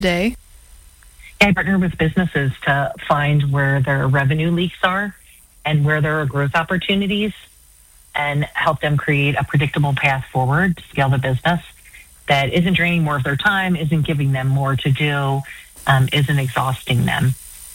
day? Yeah, I partner with businesses to find where their revenue leaks are and where there are growth opportunities and help them create a predictable path forward to scale the business that isn't draining more of their time, isn't giving them more to do, isn't exhausting them.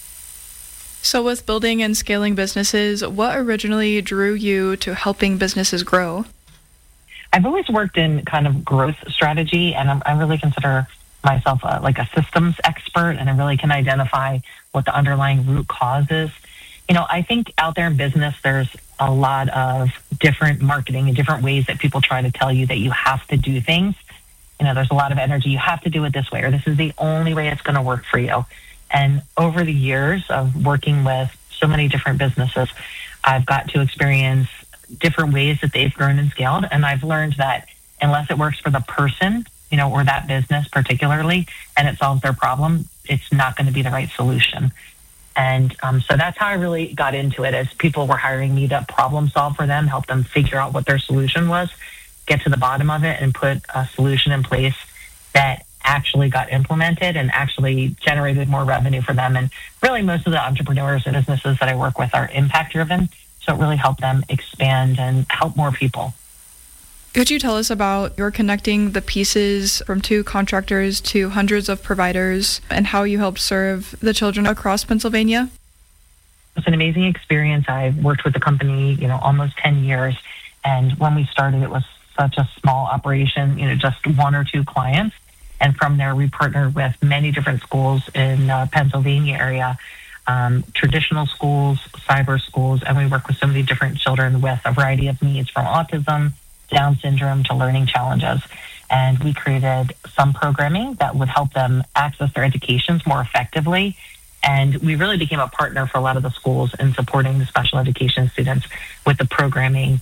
So with building and scaling businesses, what originally drew you to helping businesses grow? I've always worked in kind of growth strategy, and I really consider myself like a systems expert, and I really can identify what the underlying root cause is. I think out there in business, there's a lot of different marketing and different ways that people try to tell you that you have to do things. There's a lot of energy. You have to do it this way, or this is the only way it's going to work for you. And over the years of working with so many different businesses, I've got to experience different ways that they've grown and scaled. And I've learned that unless it works for the person, or that business particularly, and it solves their problem, it's not going to be the right solution. And so that's how I really got into it, as people were hiring me to problem solve for them, help them figure out what their solution was, get to the bottom of it, and put a solution in place that actually got implemented and actually generated more revenue for them. And really, most of the entrepreneurs and businesses that I work with are impact driven. So it really helped them expand and help more people. Could you tell us about your connecting the pieces from 2 contractors to hundreds of providers and how you helped serve the children across Pennsylvania? It's an amazing experience. I've worked with the company, almost 10 years. And when we started, it was such a small operation, just 1 or 2 clients. And from there, we partnered with many different schools in Pennsylvania area, traditional schools, cyber schools, and we work with so many different children with a variety of needs, from autism, Down syndrome to learning challenges. And we created some programming that would help them access their educations more effectively. And we really became a partner for a lot of the schools in supporting the special education students with the programming.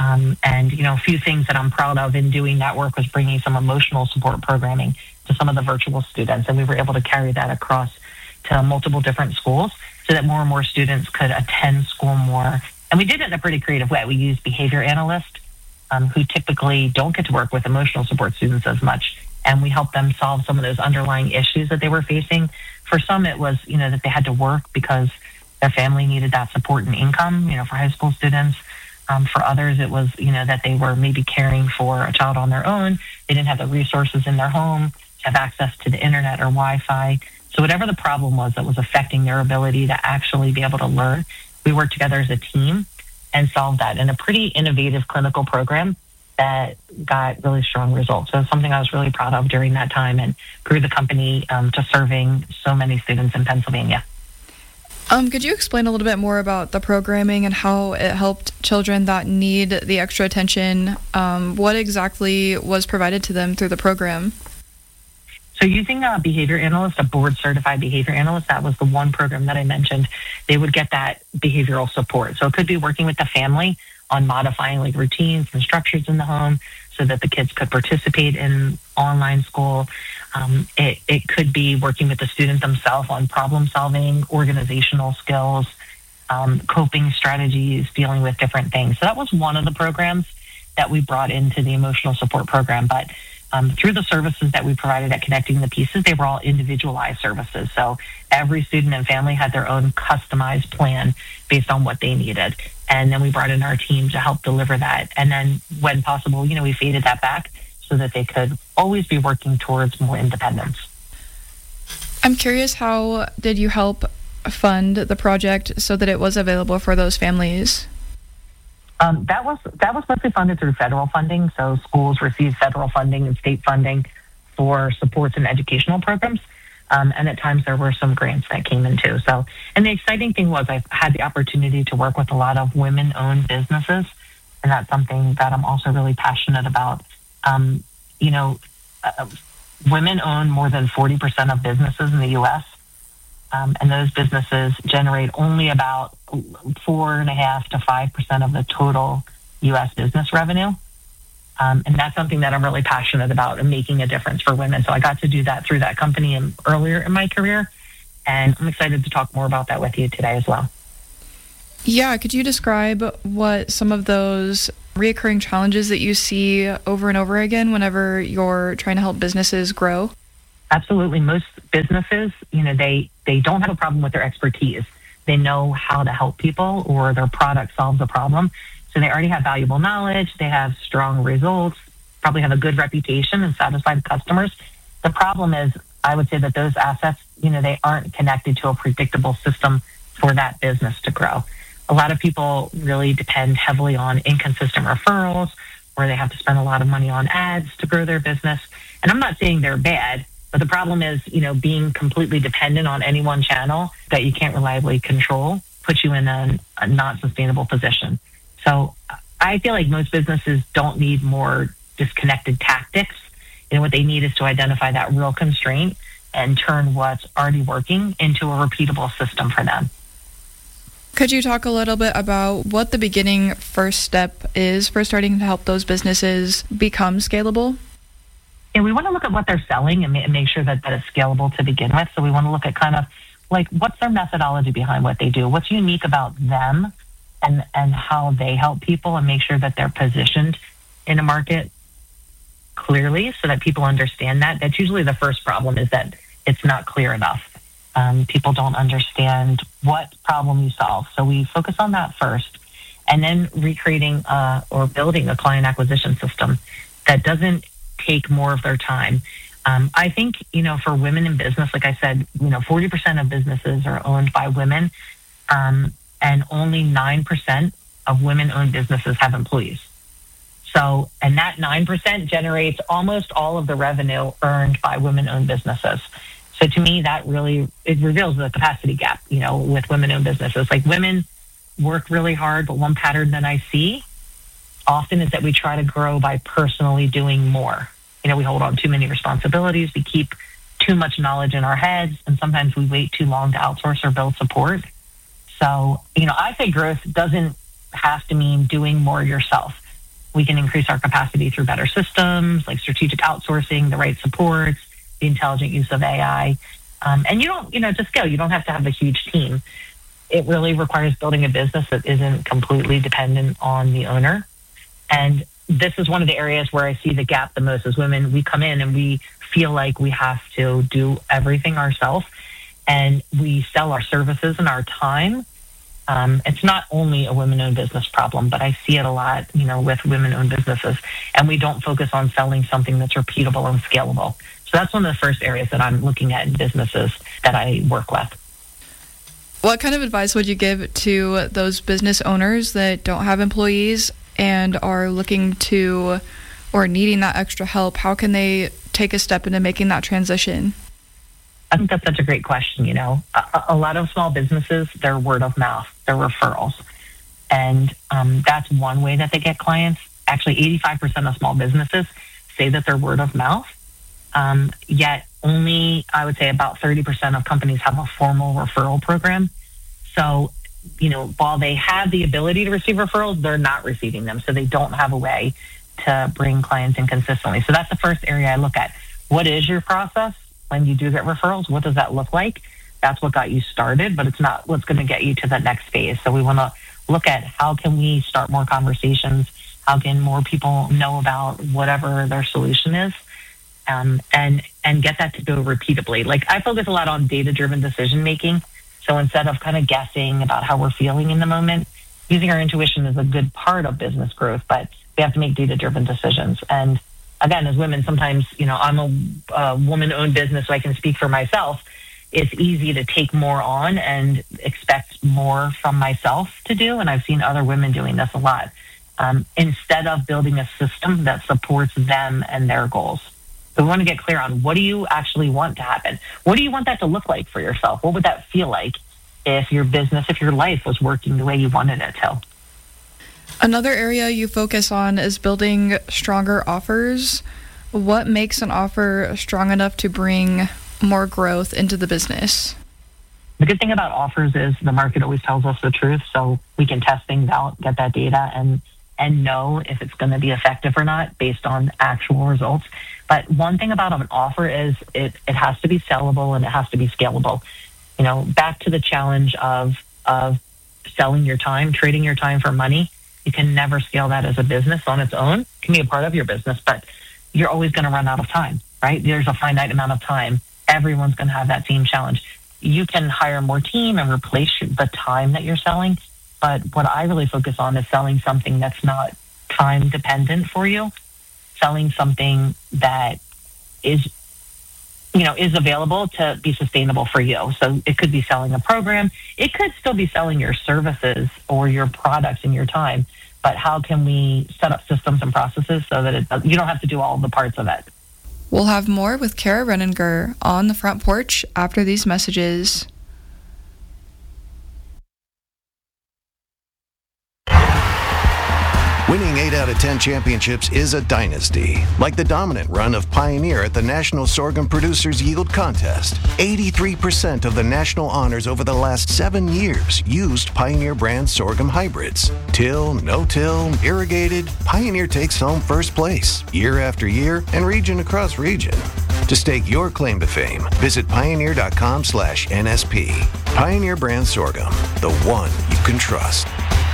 A few things that I'm proud of in doing that work was bringing some emotional support programming to some of the virtual students. And we were able to carry that across to multiple different schools so that more and more students could attend school more. And we did it in a pretty creative way. We used behavior analysts who typically don't get to work with emotional support students as much. And we helped them solve some of those underlying issues that they were facing. For some, it was, that they had to work because their family needed that support and income, for high school students. For others, it was, that they were maybe caring for a child on their own. They didn't have the resources in their home to have access to the internet or Wi-Fi. So whatever the problem was that was affecting their ability to actually be able to learn, we worked together as a team and solved that in a pretty innovative clinical program that got really strong results. So it's something I was really proud of during that time and grew the company to serving so many students in Pennsylvania. Could you explain a little bit more about the programming and how it helped children that need the extra attention? What exactly was provided to them through the program? So using a behavior analyst, a board-certified behavior analyst, that was the one program that I mentioned, they would get that behavioral support. So it could be working with the family on modifying routines and structures in the home so that the kids could participate in online school. It could be working with the student themselves on problem solving, organizational skills, coping strategies, dealing with different things. So that was one of the programs that we brought into the emotional support program. But through the services that we provided at Connecting the Pieces, they were all individualized services. So every student and family had their own customized plan based on what they needed. And then we brought in our team to help deliver that. And then when possible, we faded that back so that they could always be working towards more independence. I'm curious, how did you help fund the project so that it was available for those families? That was mostly funded through federal funding. So schools receive federal funding and state funding for supports and educational programs. And at times there were some grants that came in too. So, and the exciting thing was I had the opportunity to work with a lot of women-owned businesses. And that's something that I'm also really passionate about. Women own more than 40% of businesses in the U.S. And those businesses generate only about 4.5% to 5% of the total U.S. business revenue. And that's something that I'm really passionate about and making a difference for women. So I got to do that through that company earlier in my career. And I'm excited to talk more about that with you today as well. Yeah, could you describe what some of those reoccurring challenges that you see over and over again whenever you're trying to help businesses grow? Absolutely. Most businesses, they don't have a problem with their expertise. They know how to help people, or their product solves a problem. So they already have valuable knowledge. They have strong results, probably have a good reputation and satisfied customers. The problem is, I would say that those assets, they aren't connected to a predictable system for that business to grow. A lot of people really depend heavily on inconsistent referrals, where they have to spend a lot of money on ads to grow their business. And I'm not saying they're bad, but the problem is, being completely dependent on any one channel that you can't reliably control puts you in a not sustainable position. So I feel like most businesses don't need more disconnected tactics. What they need is to identify that real constraint and turn what's already working into a repeatable system for them. Could you talk a little bit about what the beginning first step is for starting to help those businesses become scalable? And we want to look at what they're selling and make sure that is scalable to begin with. So we want to look at kind of like, what's their methodology behind what they do? What's unique about them and how they help people, and make sure that they're positioned in a market clearly so that people understand that. That's usually the first problem, is that it's not clear enough. People don't understand what problem you solve. So we focus on that first, and then recreating or building a client acquisition system that doesn't take more of their time. I think, for women in business, like I said, 40% of businesses are owned by women, and only 9% of women-owned businesses have employees. So, and that 9% generates almost all of the revenue earned by women-owned businesses. So to me, that really, it reveals the capacity gap, with women-owned businesses. Like, women work really hard, but one pattern that I see often is that we try to grow by personally doing more. We hold on too many responsibilities. We keep too much knowledge in our heads, and sometimes we wait too long to outsource or build support. So, I say growth doesn't have to mean doing more yourself. We can increase our capacity through better systems, like strategic outsourcing, the right supports, the intelligent use of AI. And you don't, to scale, you don't have to have a huge team. It really requires building a business that isn't completely dependent on the owner. And this is one of the areas where I see the gap the most. As women, we come in and we feel like we have to do everything ourselves, and we sell our services and our time. It's not only a women-owned business problem, but I see it a lot, with women-owned businesses, and we don't focus on selling something that's repeatable and scalable. So that's one of the first areas that I'm looking at in businesses that I work with. What kind of advice would you give to those business owners that don't have employees and are looking to or needing that extra help? How can they take a step into making that transition? I think that's such a great question. A lot of small businesses, they're word of mouth, they're referrals. And that's one way that they get clients. Actually, 85% of small businesses say that they're word of mouth. Yet only, I would say, about 30% of companies have a formal referral program. So, while they have the ability to receive referrals, they're not receiving them. So they don't have a way to bring clients in consistently. So that's the first area I look at. What is your process when you do get referrals? What does that look like? That's what got you started, but it's not what's going to get you to the next phase. So we want to look at, how can we start more conversations? How can more people know about whatever their solution is? And get that to go repeatably. Like, I focus a lot on data-driven decision-making. So instead of kind of guessing about how we're feeling in the moment, using our intuition is a good part of business growth, but we have to make data-driven decisions. And again, as women, sometimes, I'm a woman-owned business, so I can speak for myself. It's easy to take more on and expect more from myself to do. And I've seen other women doing this a lot, instead of building a system that supports them and their goals. So we want to get clear on, what do you actually want to happen? What do you want that to look like for yourself? What would that feel like if your business, if your life was working the way you wanted it to? Another area you focus on is building stronger offers. What makes an offer strong enough to bring more growth into the business? The good thing about offers is the market always tells us the truth, so we can test things out, get that data, and know if it's going to be effective or not based on actual results. But one thing about an offer is it has to be sellable and it has to be scalable. Back to the challenge of selling your time, trading your time for money. You can never scale that as a business on its own. It can be a part of your business, but you're always going to run out of time, right? There's a finite amount of time. Everyone's going to have that same challenge. You can hire more team and replace the time that you're selling. But what I really focus on is selling something that's not time dependent for you, selling something that is available to be sustainable for you. So it could be selling a program. It could still be selling your services or your products in your time. But how can we set up systems and processes so that you don't have to do all the parts of it? We'll have more with Kara Renninger on the front porch after these messages. Winning 8 out of 10 championships is a dynasty, like the dominant run of Pioneer at the National Sorghum Producers Yield Contest. 83% of the national honors over the last 7 years used Pioneer brand sorghum hybrids. Till, no-till, irrigated, Pioneer takes home first place, year after year, and region across region. To stake your claim to fame, visit pioneer.com/NSP. Pioneer brand sorghum, the one you can trust.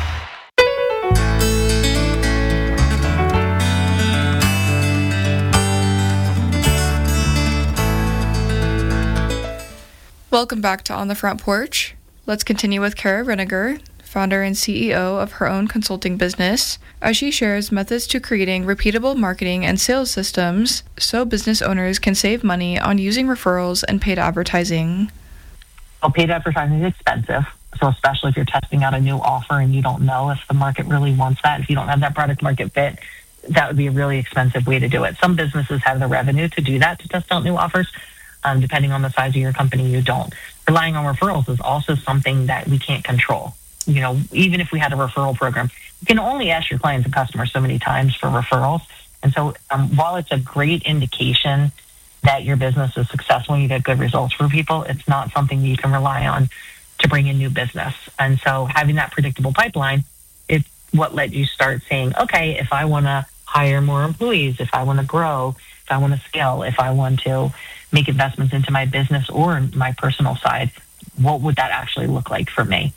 Welcome back to On the Front Porch. Let's continue with Kara Renninger, founder and CEO of her own consulting business, as she shares methods to creating repeatable marketing and sales systems so business owners can save money on using referrals and paid advertising. Well, paid advertising is expensive. So especially if you're testing out a new offer and you don't know if the market really wants that, if you don't have that product market fit, that would be a really expensive way to do it. Some businesses have the revenue to do that, to test out new offers. Depending on the size of your company, you don't. Relying on referrals is also something that we can't control. Even if we had a referral program, you can only ask your clients and customers so many times for referrals. And so while it's a great indication that your business is successful and you get good results for people, it's not something you can rely on to bring in new business. And so having that predictable pipeline is what let you start saying, okay, if I want to hire more employees, if I want to grow, if I want to scale, if I want to make investments into my business or my personal side, what would that actually look like for me?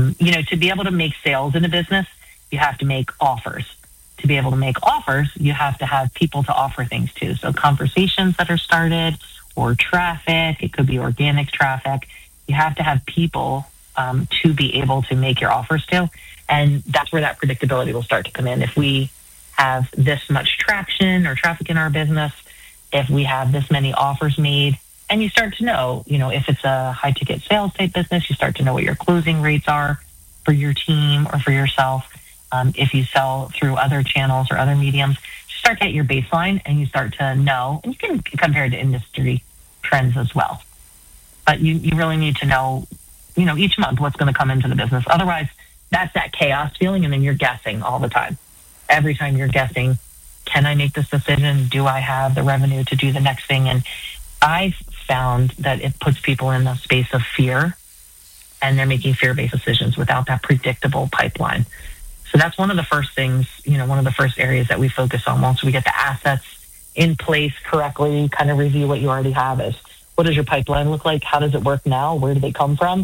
To be able to make sales in a business, you have to make offers. To be able to make offers, you have to have people to offer things to. So conversations that are started or traffic, it could be organic traffic. You have to have people to be able to make your offers to. And that's where that predictability will start to come in. If we have this much traction or traffic in our business, if we have this many offers made, and you start to know, if it's a high ticket sales type business, you start to know what your closing rates are for your team or for yourself. If you sell through other channels or other mediums, you start to get your baseline and you start to know, and you can compare it to industry trends as well. But you really need to know, each month what's going to come into the business. Otherwise, that's that chaos feeling, and then you're guessing all the time. Every time you're guessing, can I make this decision? Do I have the revenue to do the next thing? And I've found that it puts people in a space of fear, and they're making fear-based decisions without that predictable pipeline. So that's one of the first things, one of the first areas that we focus on once we get the assets in place correctly, kind of review what you already have is, what does your pipeline look like? How does it work now? Where do they come from?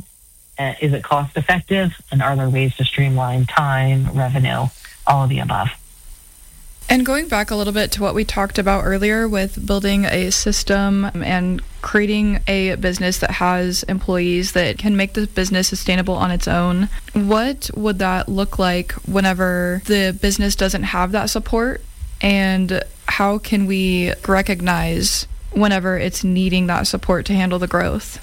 Is it cost effective? And are there ways to streamline time, revenue, all of the above? And going back a little bit to what we talked about earlier with building a system and creating a business that has employees that can make the business sustainable on its own, what would that look like whenever the business doesn't have that support? And how can we recognize whenever it's needing that support to handle the growth?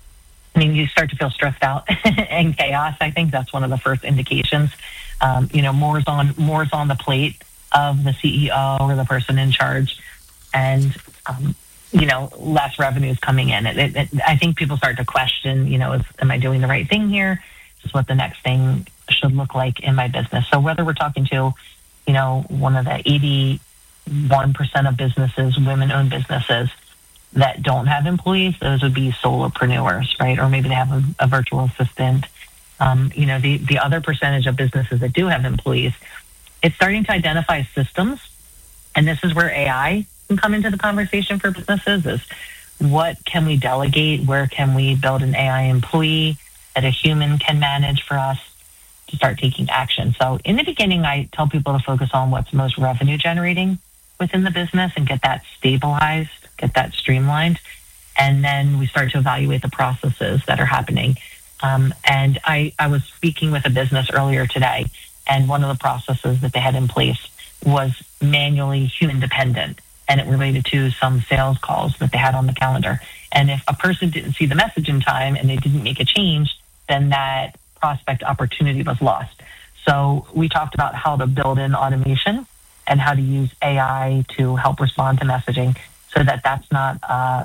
You start to feel stressed out and chaos. I think that's one of the first indications. More's on the plate of the CEO or the person in charge, and less revenue is coming in. I think people start to question, am I doing the right thing here? Is this what the next thing should look like in my business? So whether we're talking to, one of the 81% of businesses, women-owned businesses that don't have employees, those would be solopreneurs, right? Or maybe they have a virtual assistant. The other percentage of businesses that do have employees, it's starting to identify systems, and this is where AI can come into the conversation for businesses, is what can we delegate? Where can we build an AI employee that a human can manage for us to start taking action? So in the beginning, I tell people to focus on what's most revenue generating within the business and get that stabilized get that streamlined. And then we start to evaluate the processes that are happening. And I was speaking with a business earlier today, and one of the processes that they had in place was manually human dependent, and it related to some sales calls that they had on the calendar. And if a person didn't see the message in time and they didn't make a change, then that prospect opportunity was lost. So we talked about how to build in automation and how to use AI to help respond to messaging so that that's not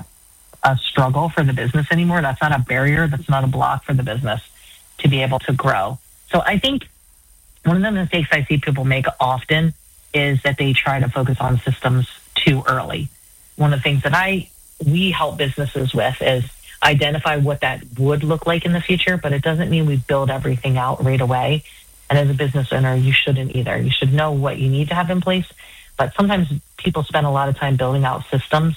a struggle for the business anymore. That's not a barrier. That's not a block for the business to be able to grow. So I think one of the mistakes I see people make often is that they try to focus on systems too early. One of the things that we help businesses with is identify what that would look like in the future, but it doesn't mean we build everything out right away. And as a business owner, you shouldn't either. You should know what you need to have in place. But sometimes people spend a lot of time building out systems.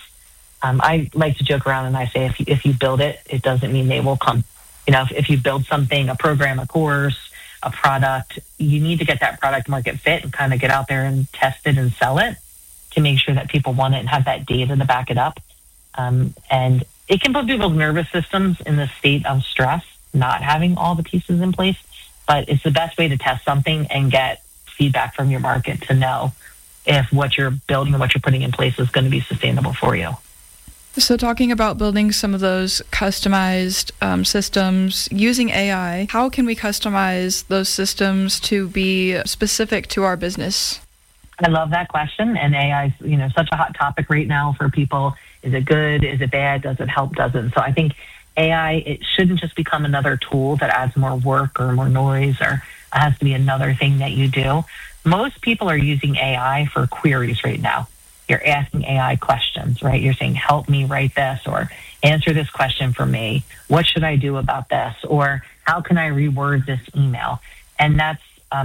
I like to joke around and I say, if you build it, it doesn't mean they will come. If you build something, a program, a course, a product, you need to get that product market fit and kind of get out there and test it and sell it to make sure that people want it and have that data to back it up. And it can put people's nervous systems in the state of stress, not having all the pieces in place. But it's the best way to test something and get feedback from your market to know if what you're building and what you're putting in place is going to be sustainable for you. So talking about building some of those customized systems using AI, how can we customize those systems to be specific to our business? I love that question. And AI is, such a hot topic right now for people. Is it good? Is it bad? Does it help? Doesn't? So I think AI, it shouldn't just become another tool that adds more work or more noise, or it has to be another thing that you do. Most people are using AI for queries right now. You're asking AI questions, right? You're saying, help me write this, or answer this question for me. What should I do about this? Or how can I reword this email? And that's,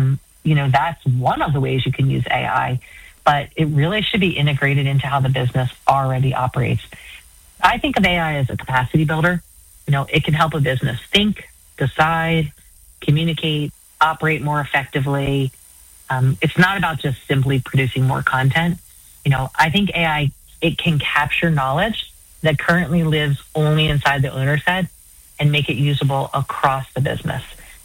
that's one of the ways you can use AI, but it really should be integrated into how the business already operates. I think of AI as a capacity builder. It can help a business think, decide, communicate, operate more effectively. It's not about just simply producing more content. I think AI, it can capture knowledge that currently lives only inside the owner's head and make it usable across the business.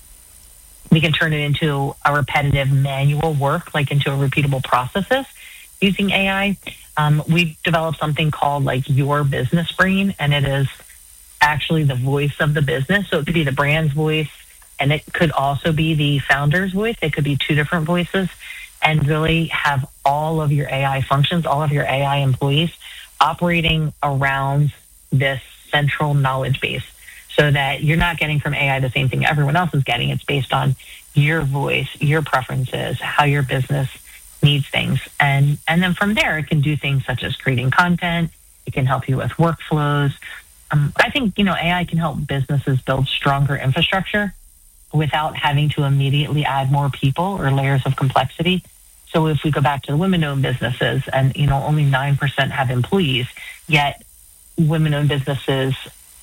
We can turn it into a repetitive manual work, like into a repeatable processes using AI. We've developed something called Your Business Brain, and it is actually the voice of the business. So it could be the brand's voice, and it could also be the founder's voice. It could be two different voices, and really have all of your AI functions, all of your AI employees operating around this central knowledge base, so that you're not getting from AI the same thing everyone else is getting. It's based on your voice, your preferences, how your business needs things. And then from there, it can do things such as creating content. It can help you with workflows. I think, AI can help businesses build stronger infrastructure without having to immediately add more people or layers of complexity. So if we go back to the women-owned businesses, and only 9% have employees, yet women-owned businesses,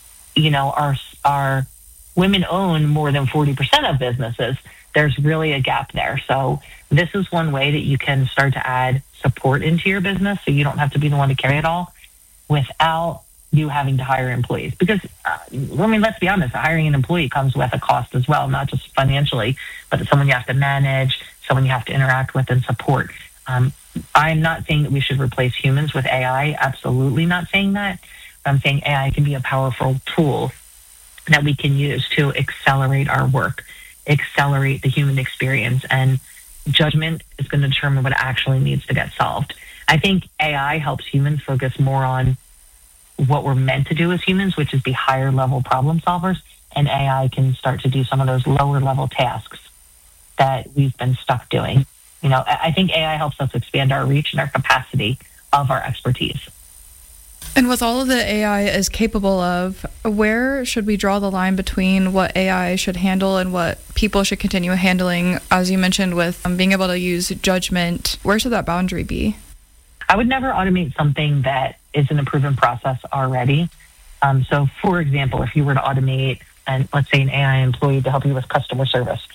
are women-owned more than 40% of businesses. There's really a gap there. So this is one way that you can start to add support into your business, so you don't have to be the one to carry it all without you having to hire employees. Because, let's be honest, hiring an employee comes with a cost as well, not just financially, but it's someone you have to manage, someone you have to interact with and support. I'm not saying that we should replace humans with AI. Absolutely not saying that. I'm saying AI can be a powerful tool that we can use to accelerate our work, accelerate the human experience, and judgment is going to determine what actually needs to get solved. I think AI helps humans focus more on what we're meant to do as humans, which is be higher level problem solvers, and AI can start to do some of those lower level tasks that we've been stuck doing. I think AI helps us expand our reach and our capacity of our expertise. And with all of the AI is capable of, where should we draw the line between what AI should handle and what people should continue handling? As you mentioned, with being able to use judgment, where should that boundary be? I would never automate something that isn't a proven process already. So, for example, if you were to automate, and let's say an AI employee to help you with customer service,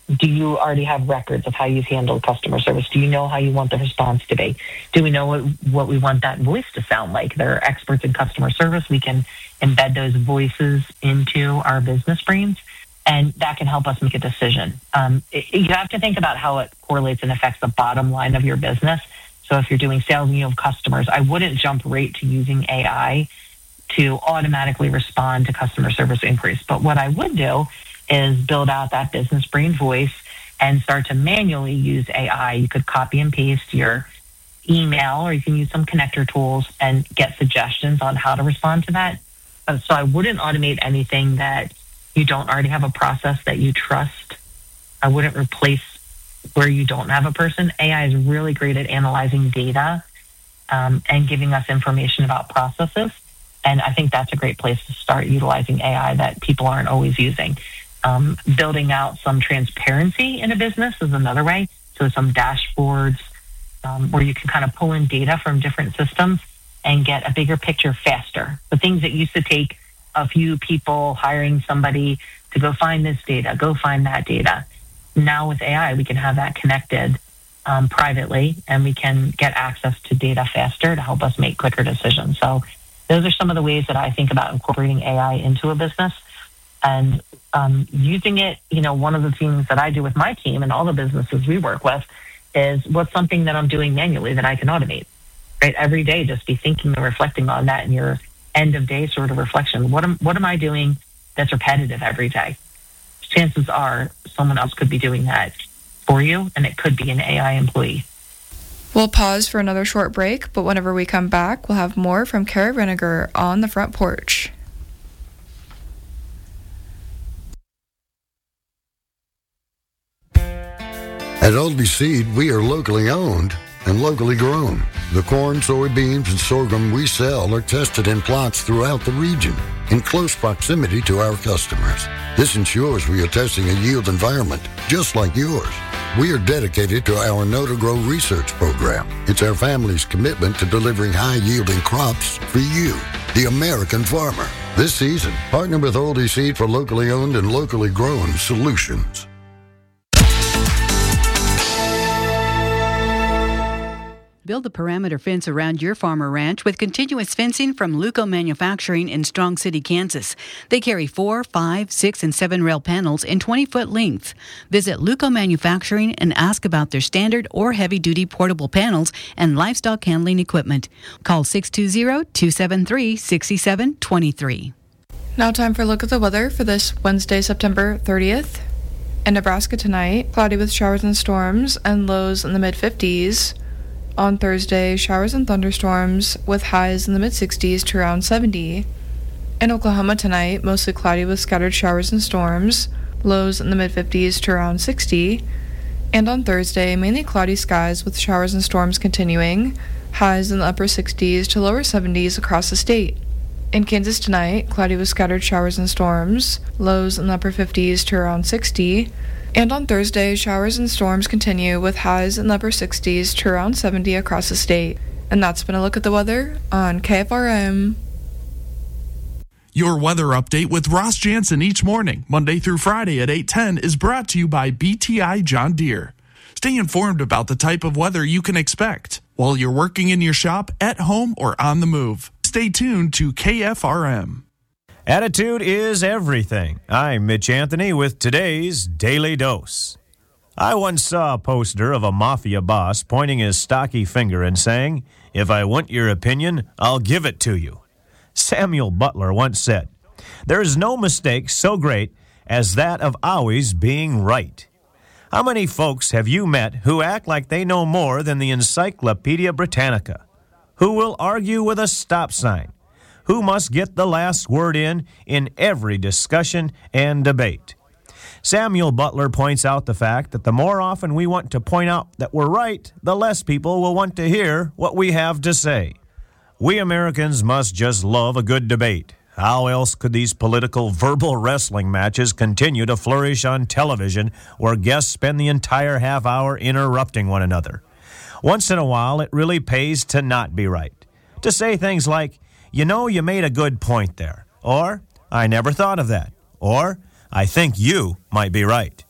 Do you already have records of how you've handled customer service? Do you know how you want the response to be? Do we know what we want that voice to sound like? They're experts in customer service. We can embed those voices into our business brains, and that can help us make a decision. You have to think about how it correlates and affects the bottom line of your business. So if you're doing sales and you have customers, I wouldn't jump right to using AI to automatically respond to customer service inquiries. But what I would do is build out that business brain voice and start to manually use AI. You could copy and paste your email, or you can use some connector tools and get suggestions on how to respond to that. So I wouldn't automate anything that you don't already have a process that you trust. I wouldn't replace where you don't have a person. AI is really great at analyzing data and giving us information about processes. And I think that's a great place to start utilizing AI that people aren't always using. Building out some transparency in a business is another way. So some dashboards where you can kind of pull in data from different systems and get a bigger picture faster. The things that used to take a few people hiring somebody to go find this data, go find that data. Now with AI, we can have that connected privately, and we can get access to data faster to help us make quicker decisions. So those are some of the ways that I think about incorporating AI into a business. And using it, one of the things that I do with my team and all the businesses we work with is what's something that I'm doing manually that I can automate, right? Every day, just be thinking and reflecting on that in your end of day sort of reflection. What am I doing that's repetitive every day? Chances are someone else could be doing that for you, and it could be an AI employee. We'll pause for another short break, but whenever we come back, we'll have more from Kara Reniger on the front porch. At Aldi Seed, we are locally owned and locally grown. The corn, soybeans, and sorghum we sell are tested in plots throughout the region in close proximity to our customers. This ensures we are testing a yield environment just like yours. We are dedicated to our Know to Grow research program. It's our family's commitment to delivering high-yielding crops for you, the American farmer. This season, partner with Aldi Seed for locally owned and locally grown solutions. Build a perimeter fence around your farm or ranch with continuous fencing from Luco Manufacturing in Strong City, Kansas. They carry 4, 5, 6, and 7 rail panels in 20-foot length. Visit Luco Manufacturing and ask about their standard or heavy-duty portable panels and livestock handling equipment. Call 620-273-6723. Now time for a look at the weather for this Wednesday, September 30th. In Nebraska tonight, cloudy with showers and storms and lows in the mid-50s. On Thursday, showers and thunderstorms with highs in the mid-60s to around 70. In Oklahoma tonight, mostly cloudy with scattered showers and storms, lows in the mid-50s to around 60. And on Thursday, mainly cloudy skies with showers and storms continuing, highs in the upper 60s to lower 70s across the state. In Kansas tonight, cloudy with scattered showers and storms, lows in the upper 50s to around 60. And on Thursday, showers and storms continue with highs in the upper 60s to around 70 across the state. And that's been a look at the weather on KFRM. Your weather update with Ross Jansen each morning, Monday through Friday at 8:10, is brought to you by BTI John Deere. Stay informed about the type of weather you can expect while you're working in your shop, at home, or on the move. Stay tuned to KFRM. Attitude is everything. I'm Mitch Anthony with today's Daily Dose. I once saw a poster of a mafia boss pointing his stocky finger and saying, "If I want your opinion, I'll give it to you." Samuel Butler once said, "There is no mistake so great as that of always being right." How many folks have you met who act like they know more than the Encyclopedia Britannica? Who will argue with a stop sign? Who must get the last word in every discussion and debate? Samuel Butler points out the fact that the more often we want to point out that we're right, the less people will want to hear what we have to say. We Americans must just love a good debate. How else could these political verbal wrestling matches continue to flourish on television where guests spend the entire half hour interrupting one another? Once in a while, it really pays to not be right. To say things like, "You know, you made a good point there," or "I never thought of that," or "I think you might be right."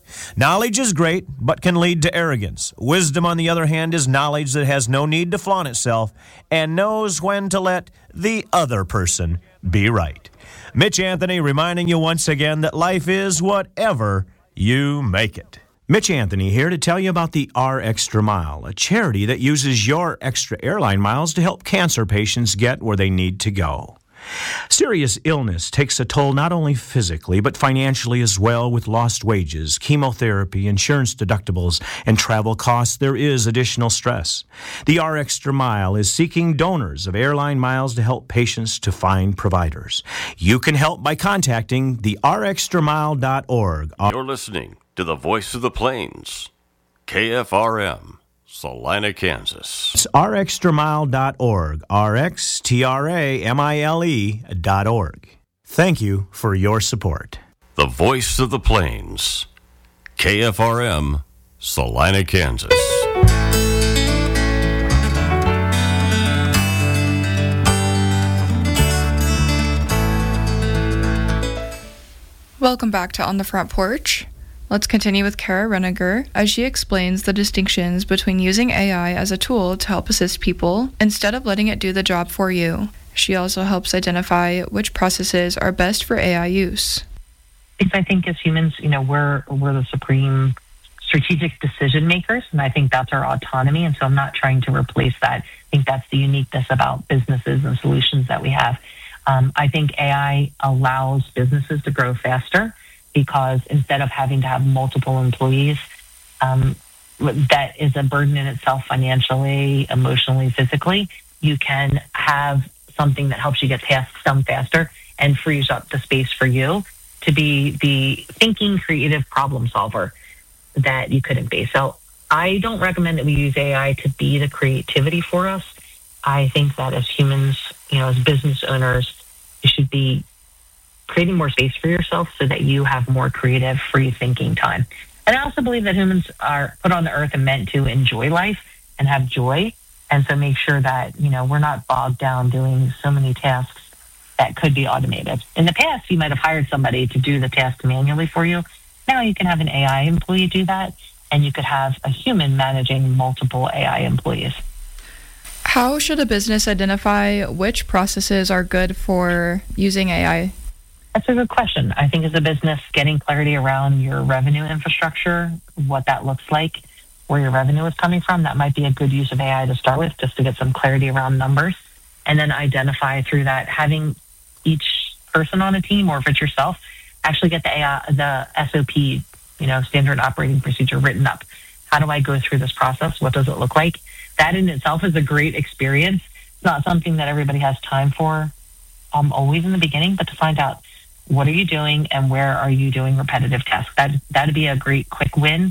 Knowledge is great, but can lead to arrogance. Wisdom, on the other hand, is knowledge that has no need to flaunt itself and knows when to let the other person be right. Mitch Anthony reminding you once again that life is whatever you make it. Mitch Anthony here to tell you about the R Extra Mile, a charity that uses your extra airline miles to help cancer patients get where they need to go. Serious illness takes a toll not only physically, but financially as well. With lost wages, chemotherapy, insurance deductibles, and travel costs, there is additional stress. The R Extra Mile is seeking donors of airline miles to help patients to find providers. You can help by contacting the rextramile.org. You're listening to the Voice of the Plains, KFRM. Salina, Kansas. It's rxtramile.org, rxtramile.org. Thank you for your support. The Voice of the Plains, KFRM, Salina, Kansas. Welcome back to On the Front Porch. Let's continue with Kara Reniger as she explains the distinctions between using AI as a tool to help assist people instead of letting it do the job for you. She also helps identify which processes are best for AI use. I think as humans, we're the supreme strategic decision makers, and I think that's our autonomy. And so I'm not trying to replace that. I think that's the uniqueness about businesses and solutions that we have. I think AI allows businesses to grow faster, because instead of having to have multiple employees, that is a burden in itself financially, emotionally, physically. You can have something that helps you get tasks done faster and frees up the space for you to be the thinking, creative problem solver that you couldn't be. So I don't recommend that we use AI to be the creativity for us. I think that as humans, as business owners, you should be creating more space for yourself so that you have more creative, free thinking time. And I also believe that humans are put on the earth and meant to enjoy life and have joy. And so make sure that, we're not bogged down doing so many tasks that could be automated. In the past, you might have hired somebody to do the task manually for you. Now you can have an AI employee do that, and you could have a human managing multiple AI employees. How should a business identify which processes are good for using AI? That's a good question. I think as a business, getting clarity around your revenue infrastructure, what that looks like, where your revenue is coming from, that might be a good use of AI to start with, just to get some clarity around numbers. And then identify through that, having each person on a team, or if it's yourself, actually get the SOP, standard operating procedure written up. How do I go through this process? What does it look like? That in itself is a great experience. It's not something that everybody has time for always in the beginning, but to find out, what are you doing and where are you doing repetitive tasks? That'd be a great quick win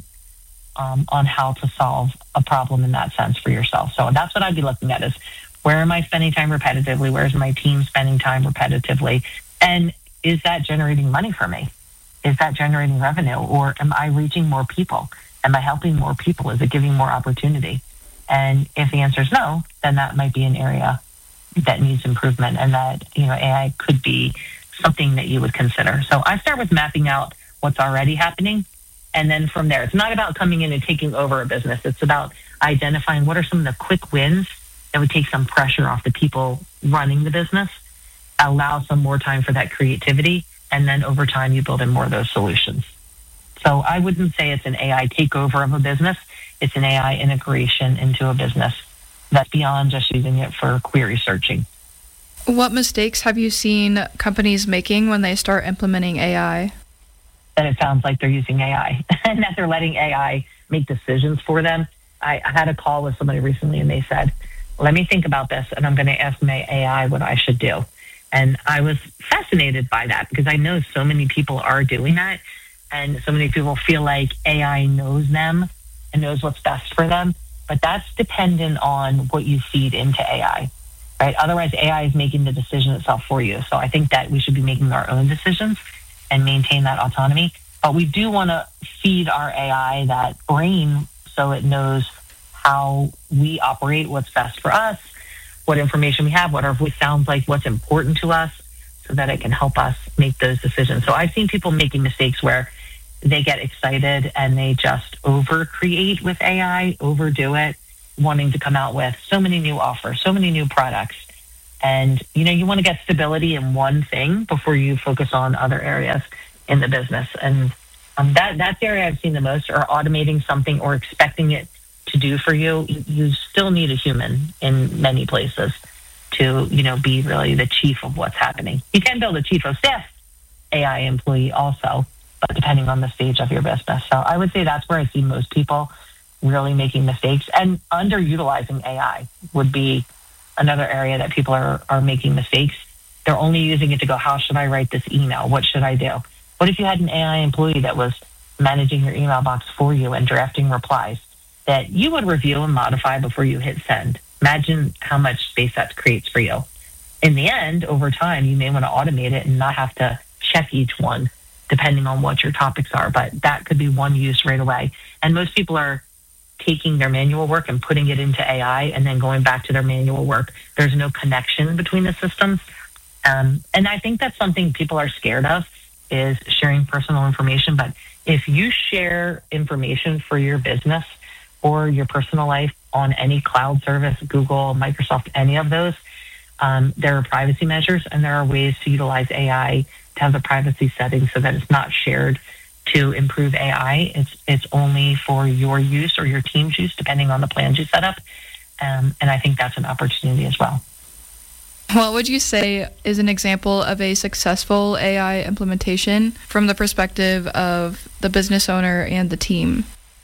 on how to solve a problem in that sense for yourself. So that's what I'd be looking at, is where am I spending time repetitively? Where's my team spending time repetitively? And is that generating money for me? Is that generating revenue? Or am I reaching more people? Am I helping more people? Is it giving more opportunity? And if the answer is no, then that might be an area that needs improvement, and that, AI could be something that you would consider. So I start with mapping out what's already happening. And then from there, it's not about coming in and taking over a business. It's about identifying what are some of the quick wins that would take some pressure off the people running the business, allow some more time for that creativity, and then over time you build in more of those solutions. So I wouldn't say it's an AI takeover of a business. It's an AI integration into a business that's beyond just using it for query searching. What mistakes have you seen companies making when they start implementing AI? That it sounds like they're using AI and that they're letting AI make decisions for them. I had a call with somebody recently, and they said, let me think about this, and I'm going to ask my AI what I should do. And I was fascinated by that, because I know so many people are doing that, and so many people feel like AI knows them and knows what's best for them. But that's dependent on what you feed into AI. Right? Otherwise, AI is making the decision itself for you. So I think that we should be making our own decisions and maintain that autonomy. But we do want to feed our AI that brain so it knows how we operate, what's best for us, what information we have, what our voice sounds like, what's important to us, so that it can help us make those decisions. So I've seen people making mistakes where they get excited and they just over-create with AI, overdo it, wanting to come out with so many new offers, so many new products. And, you want to get stability in one thing before you focus on other areas in the business. And that's the area I've seen the most, or automating something or expecting it to do for you. You still need a human in many places to, be really the chief of what's happening. You can build a chief of staff AI employee also, but depending on the stage of your business. So I would say that's where I see most people really making mistakes, and underutilizing AI would be another area that people are making mistakes. They're only using it to go, how should I write this email? What should I do? What if you had an AI employee that was managing your email box for you and drafting replies that you would review and modify before you hit send? Imagine how much space that creates for you. In the end, over time, you may want to automate it and not have to check each one depending on what your topics are, but that could be one use right away. And most people are taking their manual work and putting it into AI and then going back to their manual work. There's no connection between the systems. And I think that's something people are scared of, is sharing personal information. But if you share information for your business or your personal life on any cloud service, Google, Microsoft, any of those, there are privacy measures, and there are ways to utilize AI to have the privacy settings so that it's not shared to improve AI. It's only for your use or your team's use, depending on the plans you set up. And I think that's an opportunity as well. What would you say is an example of a successful AI implementation from the perspective of the business owner and the team?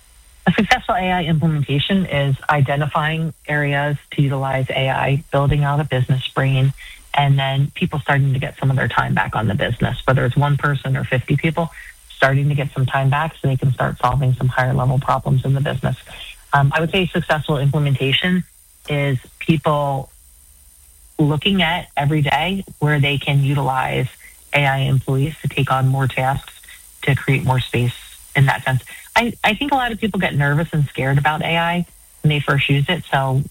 A successful AI implementation is identifying areas to utilize AI, building out a business brain, and then people starting to get some of their time back on the business, whether it's one person or 50 people, starting to get some time back so they can start solving some higher level problems in the business. I would say successful implementation is people looking at every day where they can utilize AI employees to take on more tasks, to create more space in that sense. I think a lot of people get nervous and scared about AI when they first use it. So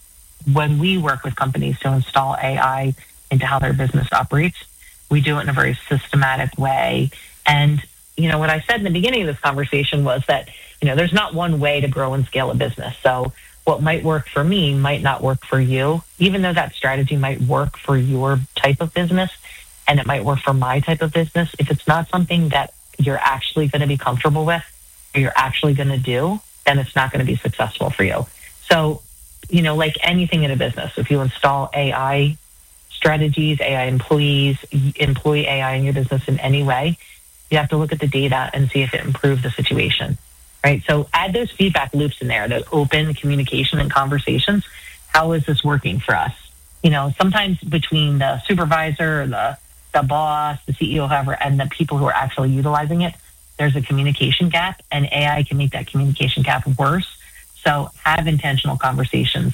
when we work with companies to install AI into how their business operates, we do it in a very systematic way. And, what I said in the beginning of this conversation was that, there's not one way to grow and scale a business. So what might work for me might not work for you, even though that strategy might work for your type of business and it might work for my type of business. If it's not something that you're actually going to be comfortable with or you're actually going to do, then it's not going to be successful for you. So, like anything in a business, if you install AI strategies, AI employees, employ AI in your business in any way, you have to look at the data and see if it improved the situation, right? So add those feedback loops in there, the open communication and conversations. How is this working for us? Sometimes between the supervisor, the boss, the CEO, whoever, and the people who are actually utilizing it, there's a communication gap, and AI can make that communication gap worse. So have intentional conversations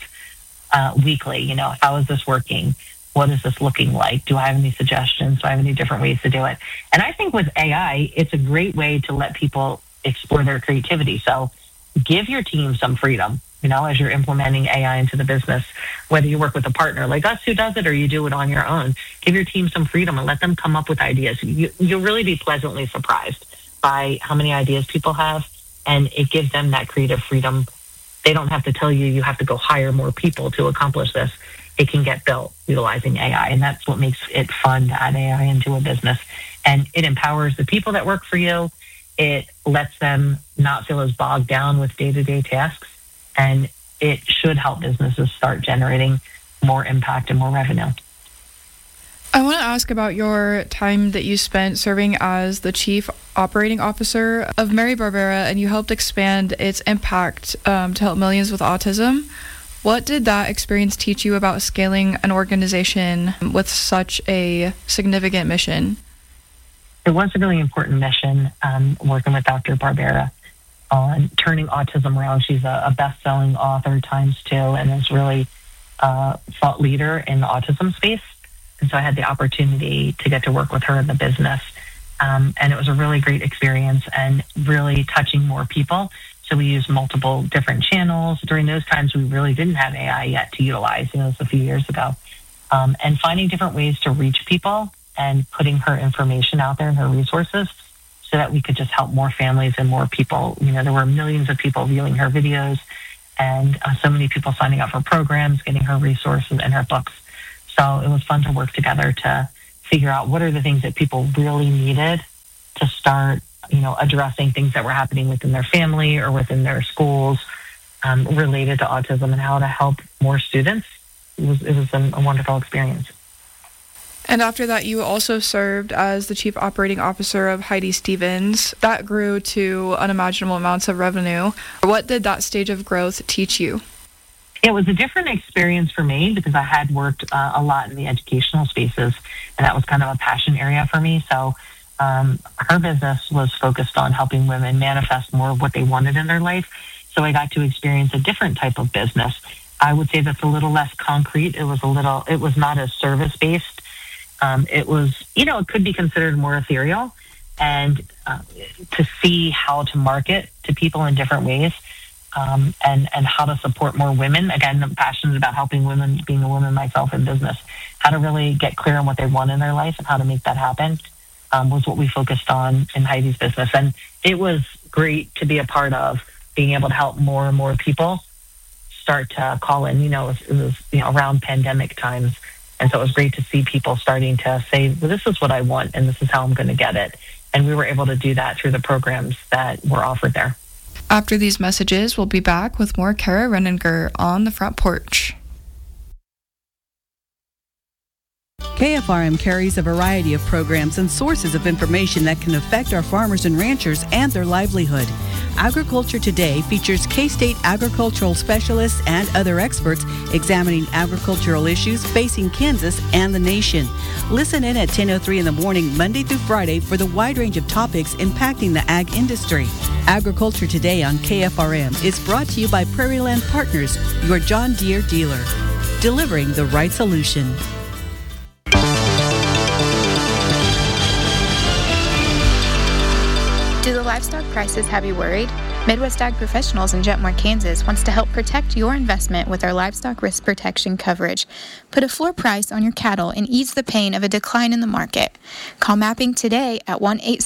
weekly. How is this working? What is this looking like? Do I have any suggestions? Do I have any different ways to do it? And I think with AI, it's a great way to let people explore their creativity. So give your team some freedom, as you're implementing AI into the business, whether you work with a partner like us who does it or you do it on your own. Give your team some freedom and let them come up with ideas. You'll really be pleasantly surprised by how many ideas people have, and it gives them that creative freedom. They don't have to tell you have to go hire more people to accomplish this. It can get built utilizing AI, and that's what makes it fun to add AI into a business. And it empowers the people that work for you. It lets them not feel as bogged down with day-to-day tasks, and it should help businesses start generating more impact and more revenue. I want to ask about your time that you spent serving as the Chief Operating Officer of Mary Barbera, and you helped expand its impact to help millions with autism. What did that experience teach you about scaling an organization with such a significant mission? It was a really important mission, working with Dr. Barbera on turning autism around. She's a best-selling author ×2 and is really a thought leader in the autism space. And so I had the opportunity to get to work with her in the business. And it was a really great experience and really touching more people. So we used multiple different channels. During those times, we really didn't have AI yet to utilize. It was a few years ago. And finding different ways to reach people and putting her information out there and her resources so so that we could just help more families and more people. There were millions of people viewing her videos, and so many people signing up for programs, getting her resources and her books. So it was fun to work together to figure out what are the things that people really needed to start, addressing things that were happening within their family or within their schools related to autism, and how to help more students. It was a wonderful experience. And after that, you also served as the Chief Operating Officer of Heidi Stevens. That grew to unimaginable amounts of revenue. What did that stage of growth teach you? It was a different experience for me because I had worked a lot in the educational spaces, and that was kind of a passion area for me. So her business was focused on helping women manifest more of what they wanted in their life. So I got to experience a different type of business. I would say that's a little less concrete. It was not as service-based. It was, it could be considered more ethereal, and to see how to market to people in different ways, and how to support more women. Again, I'm passionate about helping women, being a woman myself in business, how to really get clear on what they want in their life and how to make that happen, was what we focused on in Heidi's business. And it was great to be a part of being able to help more and more people start to call in. It was around pandemic times. And so it was great to see people starting to say, well, this is what I want, and this is how I'm going to get it. And we were able to do that through the programs that were offered there. After these messages, we'll be back with more Kara Renninger on the Front Porch. KFRM carries a variety of programs and sources of information that can affect our farmers and ranchers and their livelihood. Agriculture Today features K-State agricultural specialists and other experts examining agricultural issues facing Kansas and the nation. Listen in at 10:03 in the morning, Monday through Friday, for the wide range of topics impacting the ag industry. Agriculture Today on KFRM is brought to you by Prairie Land Partners, your John Deere dealer, delivering the right solution. Do the livestock prices have you worried? Midwest Ag Professionals in Jetmore, Kansas wants to help protect your investment with our livestock risk protection coverage. Put a floor price on your cattle and ease the pain of a decline in the market. Call Mapping today at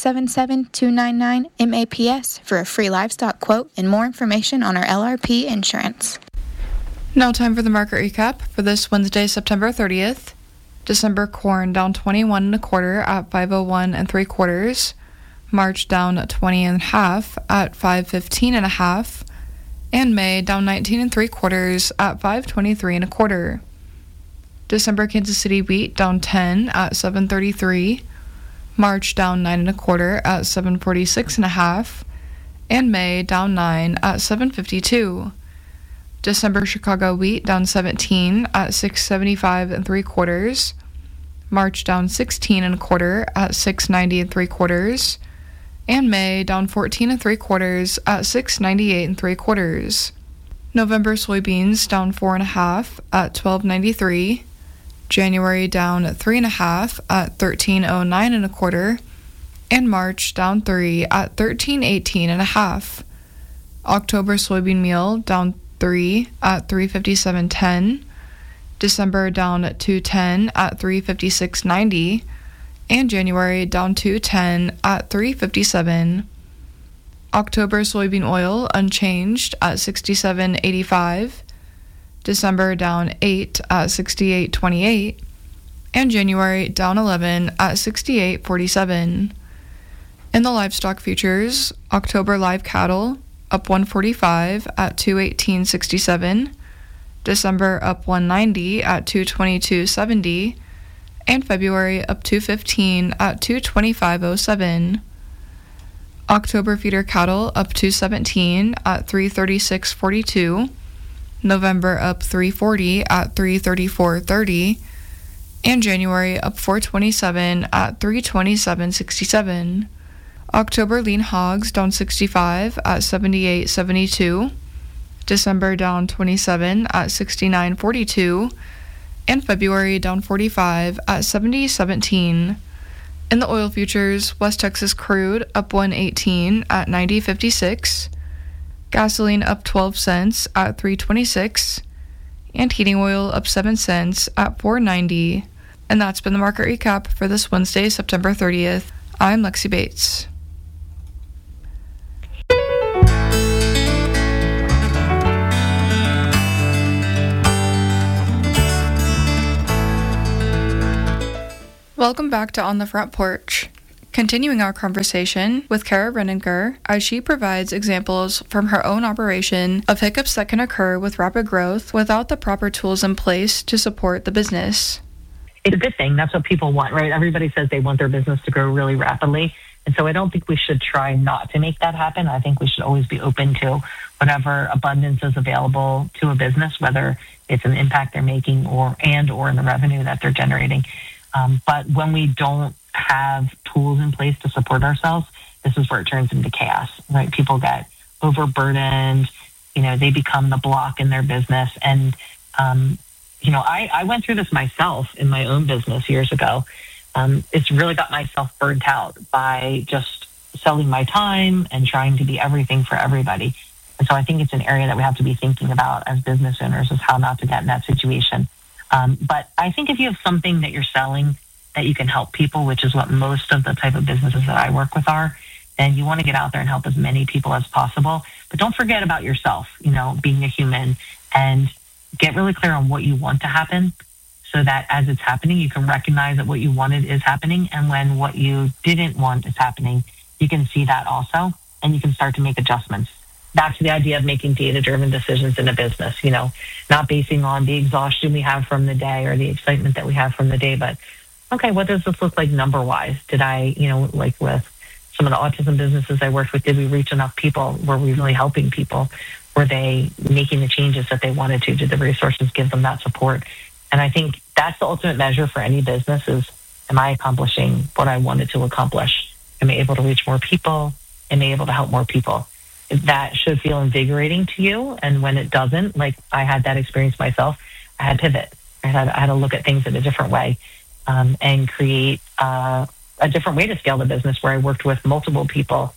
1-877-299-MAPS for a free livestock quote and more information on our LRP insurance. Now time for the market recap for this Wednesday, September 30th. December corn down 21 1/4 at 501 3/4. March down 20 1/2 at 515 1/2, and May down 19 3/4 at 523 1/4. December Kansas City wheat down 10 at 733, March down 9 1/4 at 746 1/2, and May down 9 at 752. December Chicago wheat down 17 at 675 3/4, March down 16 1/4 at 690 3/4. And May down 14 3/4 at 698 3/4. November soybeans down 4 1/2 at 1293. January down 3 1/2 at 1309 1/4, and March down 3 at 1318 1/2. October soybean meal down 3 at 357.10. December down 210 at 356.90. And January down 210 at 357. October soybean oil unchanged at 67.85. December down 8 at 68.28. And January down 11 at 68.47. In the livestock futures, October live cattle up 145 at 218.67. December up 190 at 222.70. And February up 215 at 225.07. October feeder cattle up 217 at 336.42. November up 340 at 334.30. And January up 427 at 327.67. October lean hogs down 65 at 78.72. December down 27 at 69.42. And February down 45 at 70.17. In the oil futures, West Texas crude up 118 at 90.56. Gasoline up 12 cents at 3.26. And heating oil up 7 cents at 4.90. And that's been the market recap for this Wednesday, September 30th. I'm Lexi Bates. Welcome back to On the Front Porch. Continuing our conversation with Kara Renninger as she provides examples from her own operation of hiccups that can occur with rapid growth without the proper tools in place to support the business. It's a good thing. That's what people want, right? Everybody says they want their business to grow really rapidly. And so I don't think we should try not to make that happen. I think we should always be open to whatever abundance is available to a business, whether it's an impact they're making or in the revenue that they're generating. But when we don't have tools in place to support ourselves, this is where it turns into chaos, right? People get overburdened, they become the block in their business. And, I went through this myself in my own business years ago. It's really got myself burnt out by just selling my time and trying to be everything for everybody. And so I think it's an area that we have to be thinking about as business owners, is how not to get in that situation. But I think if you have something that you're selling that you can help people, which is what most of the type of businesses that I work with are, then you want to get out there and help as many people as possible. But don't forget about yourself, being a human, and get really clear on what you want to happen so that as it's happening, you can recognize that what you wanted is happening. And when what you didn't want is happening, you can see that also, and you can start to make adjustments. Back to the idea of making data-driven decisions in a business, not basing on the exhaustion we have from the day or the excitement that we have from the day, but, okay, what does this look like number-wise? Did I, like with some of the autism businesses I worked with, did we reach enough people? Were we really helping people? Were they making the changes that they wanted to? Did the resources give them that support? And I think that's the ultimate measure for any business is, am I accomplishing what I wanted to accomplish? Am I able to reach more people? Am I able to help more people? That should feel invigorating to you. And when it doesn't, like I had that experience myself, I had to pivot. I had to look at things in a different way and create a different way to scale the business, where I worked with multiple people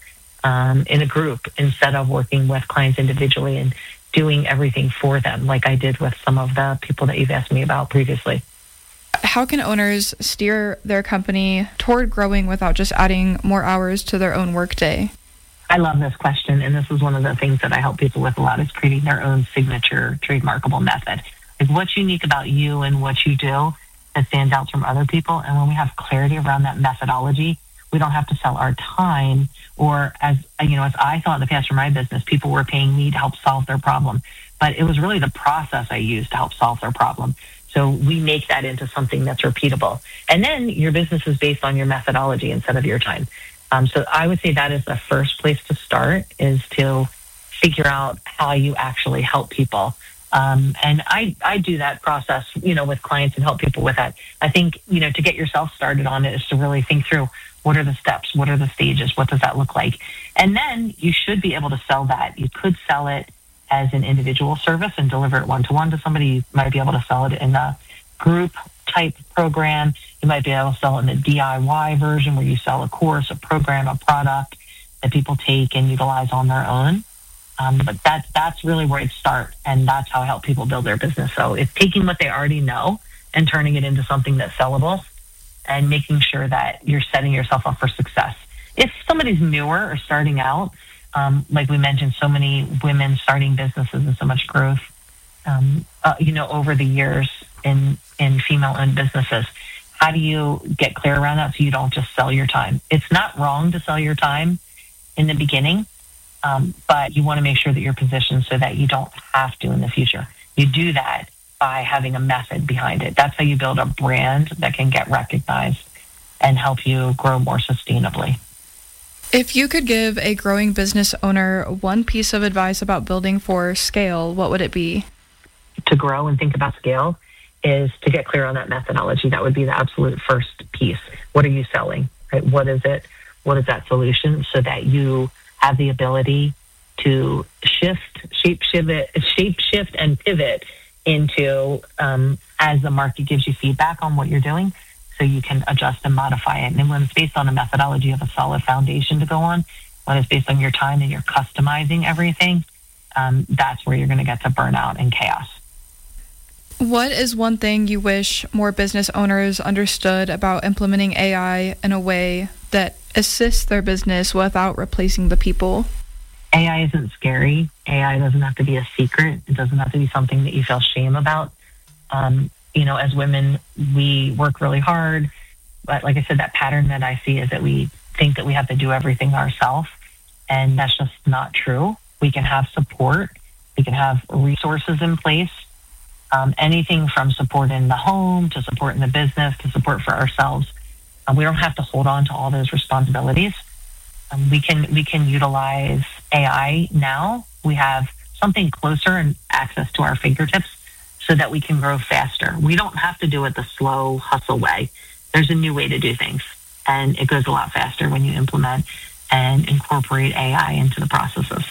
in a group instead of working with clients individually and doing everything for them like I did with some of the people that you've asked me about previously. How can owners steer their company toward growing without just adding more hours to their own workday? I love this question, and this is one of the things that I help people with a lot, is creating their own signature trademarkable method. Like, what's unique about you and what you do that stands out from other people? And when we have clarity around that methodology, we don't have to sell our time, or as I thought in the past for my business, people were paying me to help solve their problem. But it was really the process I used to help solve their problem. So we make that into something that's repeatable. And then your business is based on your methodology instead of your time. So I would say that is the first place to start, is to figure out how you actually help people. And I do that process, with clients and help people with that. I think, to get yourself started on it is to really think through, what are the steps? What are the stages? What does that look like? And then you should be able to sell that. You could sell it as an individual service and deliver it one-to-one to somebody. You might be able to sell it in a group type program. You might be able to sell it in a DIY version where you sell a course, a program, a product that people take and utilize on their own. But that's really where it starts, and that's how I help people build their business. So it's taking what they already know and turning it into something that's sellable, and making sure that you're setting yourself up for success. If somebody's newer or starting out, like we mentioned, so many women starting businesses and so much growth, over the years in female-owned businesses. How do you get clear around that so you don't just sell your time? It's not wrong to sell your time in the beginning, but you want to make sure that you're positioned so that you don't have to in the future. You do that by having a method behind it. That's how you build a brand that can get recognized and help you grow more sustainably. If you could give a growing business owner one piece of advice about building for scale, what would it be? To grow and think about scale is to get clear on that methodology. That would be the absolute first piece. What are you selling? Right? What is it? What is that solution? So that you have the ability to shape shift and pivot into as the market gives you feedback on what you're doing, so you can adjust and modify it. And when it's based on a methodology of a solid foundation to go on, when it's based on your time and you're customizing everything, that's where you're going to get to burnout and chaos. What is one thing you wish more business owners understood about implementing AI in a way that assists their business without replacing the people? AI isn't scary. AI doesn't have to be a secret. It doesn't have to be something that you feel shame about. As women, we work really hard. But like I said, that pattern that I see is that we think that we have to do everything ourselves, and that's just not true. We can have support. We can have resources in place. Anything from support in the home to support in the business to support for ourselves. We don't have to hold on to all those responsibilities. We can utilize AI now. We have something closer and access to our fingertips so that we can grow faster. We don't have to do it the slow hustle way. There's a new way to do things, and it goes a lot faster when you implement and incorporate AI into the processes.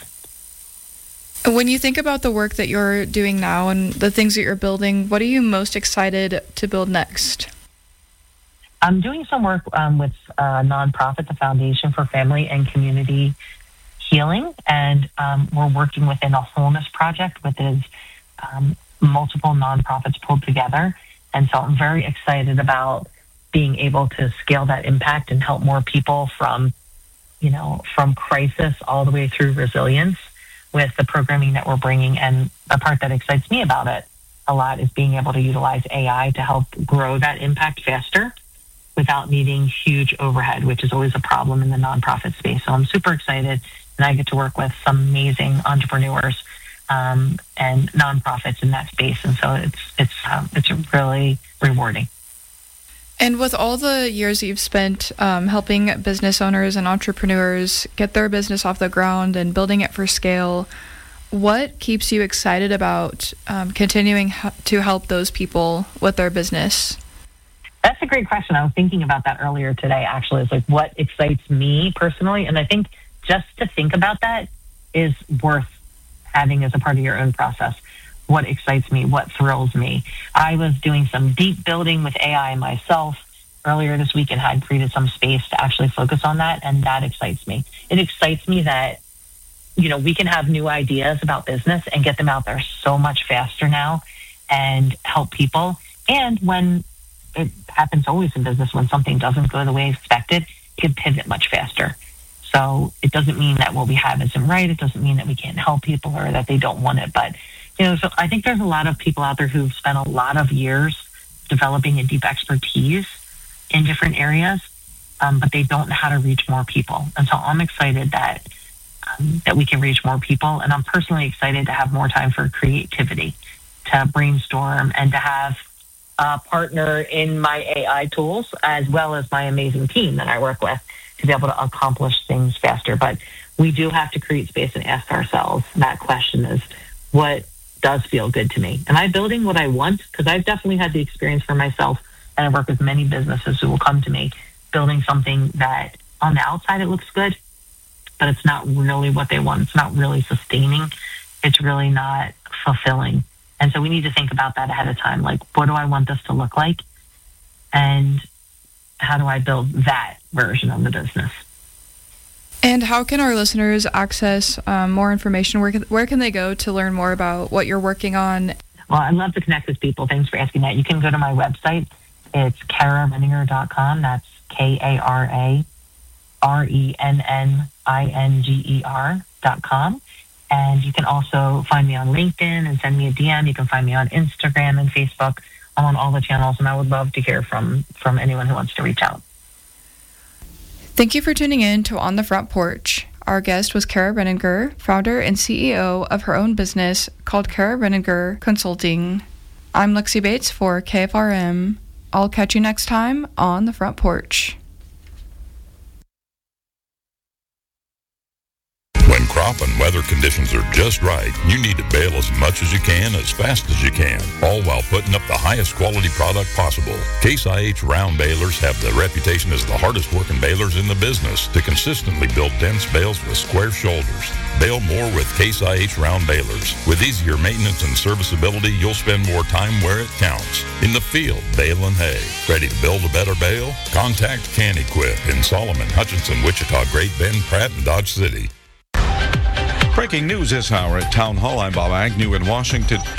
When you think about the work that you're doing now and the things that you're building, what are you most excited to build next? I'm doing some work with a nonprofit, the Foundation for Family and Community Healing, and we're working within a wholeness project, which is multiple nonprofits pulled together. And so I'm very excited about being able to scale that impact and help more people from crisis all the way through resilience with the programming that we're bringing. And the part that excites me about it a lot is being able to utilize AI to help grow that impact faster without needing huge overhead, which is always a problem in the nonprofit space. So I'm super excited, and I get to work with some amazing entrepreneurs and nonprofits in that space. And so it's really rewarding. And with all the years that you've spent helping business owners and entrepreneurs get their business off the ground and building it for scale, what keeps you excited about continuing to help those people with their business? That's a great question. I was thinking about that earlier today, actually. It's like what excites me personally. And I think just to think about that is worth having as a part of your own process. What excites me, what thrills me. I was doing some deep building with AI myself earlier this week and had created some space to actually focus on that, and that excites me. It excites me that, we can have new ideas about business and get them out there so much faster now and help people. And when it happens always in business, when something doesn't go the way expected, you can pivot much faster. So it doesn't mean that what we have isn't right. It doesn't mean that we can't help people or that they don't want it, but so I think there's a lot of people out there who've spent a lot of years developing a deep expertise in different areas, but they don't know how to reach more people. And so I'm excited that we can reach more people. And I'm personally excited to have more time for creativity, to brainstorm, and to have a partner in my AI tools, as well as my amazing team that I work with, to be able to accomplish things faster. But we do have to create space and ask ourselves that question is, what does feel good to me? Am I building what I want? Because I've definitely had the experience for myself, and I work with many businesses who will come to me building something that on the outside it looks good, but it's not really what they want. It's not really sustaining. It's really not fulfilling. And so we need to think about that ahead of time. Like, what do I want this to look like? And how do I build that version of the business? And how can our listeners access more information? Where can they go to learn more about what you're working on? Well, I'd love to connect with people. Thanks for asking that. You can go to my website. It's KaraRenninger.com. That's KaraRenninger.com. And you can also find me on LinkedIn and send me a DM. You can find me on Instagram and Facebook. I'm on all the channels, and I would love to hear from anyone who wants to reach out. Thank you for tuning in to On the Front Porch. Our guest was Kara Renninger, founder and CEO of her own business called Kara Renninger Consulting. I'm Lexi Bates for KFRM. I'll catch you next time on the Front Porch. When crop and weather conditions are just right, you need to bale as much as you can, as fast as you can, all while putting up the highest quality product possible. Case IH round balers have the reputation as the hardest working balers in the business to consistently build dense bales with square shoulders. Bale more with Case IH round balers. With easier maintenance and serviceability, you'll spend more time where it counts. In the field, baling hay. Ready to build a better bale? Contact Can-Equip in Solomon, Hutchinson, Wichita, Great Bend, Pratt, and Dodge City. Breaking news this hour at Town Hall. I'm Bob Agnew in Washington.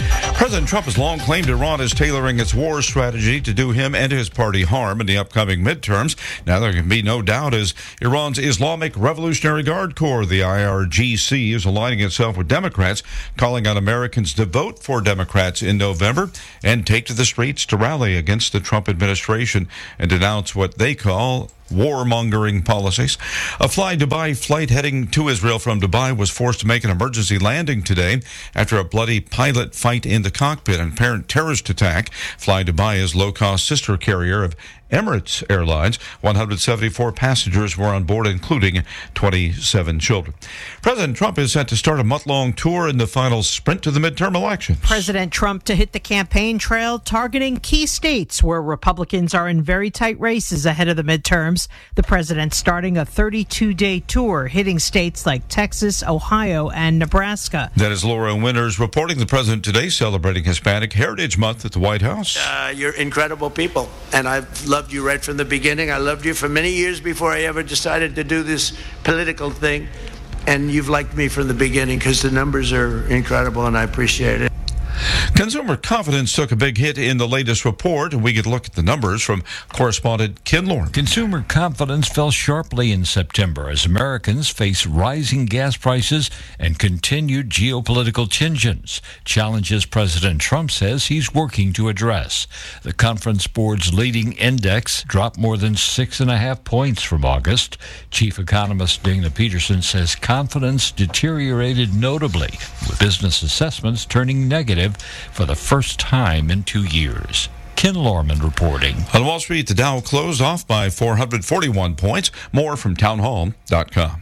President Trump has long claimed Iran is tailoring its war strategy to do him and his party harm in the upcoming midterms. Now, there can be no doubt as Iran's Islamic Revolutionary Guard Corps, the IRGC, is aligning itself with Democrats, calling on Americans to vote for Democrats in November and take to the streets to rally against the Trump administration and denounce what they call warmongering policies. A Fly Dubai flight heading to Israel from Dubai was forced to make an emergency landing today after a bloody pilot fight in the cockpit and apparent terrorist attack. Fly Dubai is low-cost sister carrier of Emirates Airlines. 174 passengers were on board, including 27 children. President Trump is set to start a month-long tour in the final sprint to the midterm elections. President Trump to hit the campaign trail, targeting key states where Republicans are in very tight races ahead of the midterms. The president starting a 32-day tour, hitting states like Texas, Ohio, and Nebraska. That is Laura Winters reporting. The president today celebrating Hispanic Heritage Month at the White House. You're incredible people, and I've loved you right from the beginning. I loved you for many years before I ever decided to do this political thing, and you've liked me from the beginning because the numbers are incredible, and I appreciate it. Consumer confidence took a big hit in the latest report, and we get a look at the numbers from correspondent Ken Lorne. Consumer confidence fell sharply in September as Americans face rising gas prices and continued geopolitical tensions, challenges President Trump says he's working to address. The Conference Board's leading index dropped more than 6.5 points from August. Chief economist Dana Peterson says confidence deteriorated notably, with business assessments turning negative for the first time in 2 years. Ken Lorman reporting. On Wall Street, the Dow closed off by 441 points. More from townhall.com.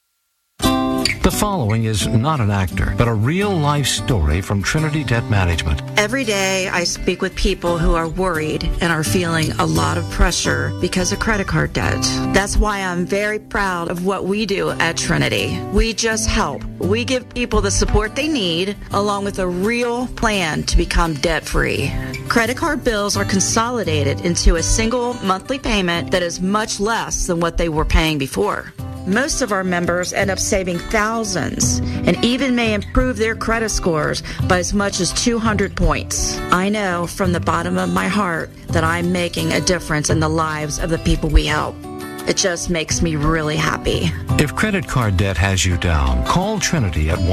The following is not an actor, but a real-life story from Trinity Debt Management. Every day I speak with people who are worried and are feeling a lot of pressure because of credit card debt. That's why I'm very proud of what we do at Trinity. We just help. We give people the support they need, along with a real plan to become debt-free. Credit card bills are consolidated into a single monthly payment that is much less than what they were paying before. Most of our members end up saving thousands and even may improve their credit scores by as much as 200 points. I know from the bottom of my heart that I'm making a difference in the lives of the people we help. It just makes me really happy. If credit card debt has you down, call Trinity at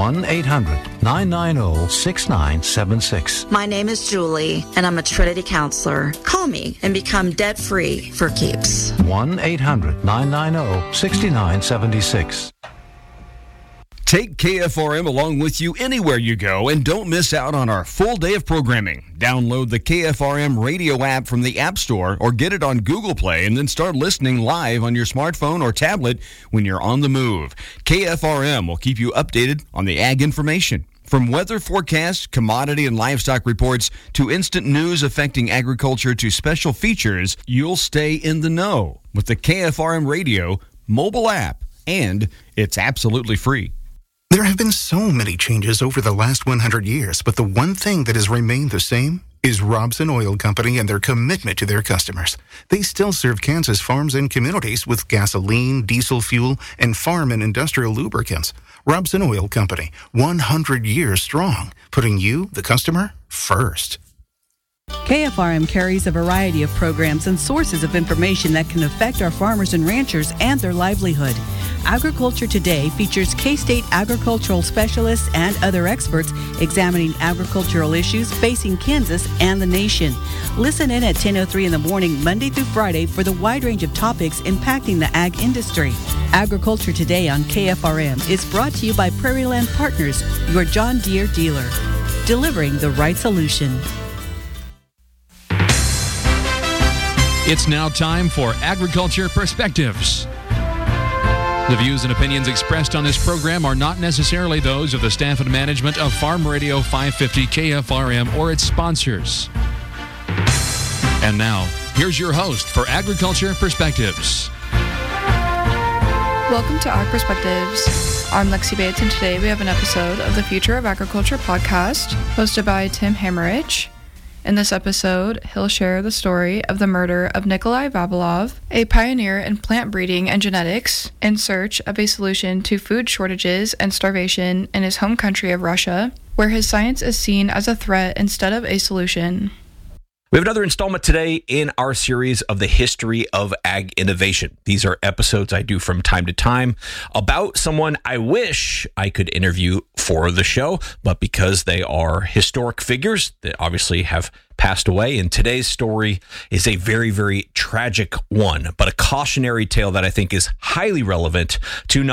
1-800-990-6976. My name is Julie, and I'm a Trinity counselor. Call me and become debt-free for keeps. 1-800-990-6976. Take KFRM along with you anywhere you go and don't miss out on our full day of programming. Download the KFRM radio app from the App Store or get it on Google Play and then start listening live on your smartphone or tablet when you're on the move. KFRM will keep you updated on the ag information. From weather forecasts, commodity and livestock reports, to instant news affecting agriculture to special features, you'll stay in the know with the KFRM radio mobile app, and it's absolutely free. There have been so many changes over the last 100 years, but the one thing that has remained the same is Robson Oil Company and their commitment to their customers. They still serve Kansas farms and communities with gasoline, diesel fuel, and farm and industrial lubricants. Robson Oil Company, 100 years strong, putting you, the customer, first. KFRM carries a variety of programs and sources of information that can affect our farmers and ranchers and their livelihood. Agriculture Today features K-State agricultural specialists and other experts examining agricultural issues facing Kansas and the nation. Listen in at 10:03 in the morning, Monday through Friday, for the wide range of topics impacting the ag industry. Agriculture Today on KFRM is brought to you by Prairie Land Partners, your John Deere dealer, delivering the right solution. It's now time for Agriculture Perspectives. The views and opinions expressed on this program are not necessarily those of the staff and management of Farm Radio 550 KFRM or its sponsors. And now, here's your host for Agriculture Perspectives. Welcome to Ag Perspectives. I'm Lexi Bates, and today we have an episode of the Future of Agriculture podcast hosted by Tim Hammerich. In this episode, he'll share the story of the murder of Nikolai Vavilov, a pioneer in plant breeding and genetics, in search of a solution to food shortages and starvation in his home country of Russia. where his science is seen as a threat instead of a solution. We have another installment today in our series of the history of ag innovation. These are episodes I do from time to time about someone I wish I could interview for the show, but because they are historic figures that obviously have passed away. And today's story is a very, very tragic one, but a cautionary tale that I think is highly relevant to not